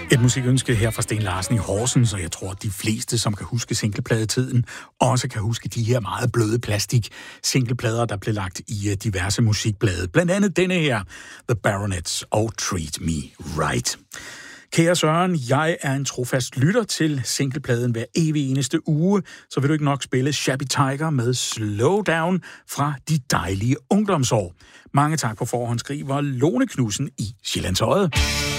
Et musikønske her fra Sten Larsen i Horsens, og jeg tror, at de fleste, som kan huske singlepladetiden, også kan huske de her meget bløde plastik-singleplader, der blev lagt i diverse musikblade. Blandt andet denne her, The Baronets og Treat Me Right. Kære Søren, jeg er en trofast lytter til singlepladen hver evig eneste uge, så vil du ikke nok spille Shabby Tiger med Slow Down fra de dejlige ungdomsår. Mange tak på forhånd, skriver Lone Knudsen i Sjællands Odde.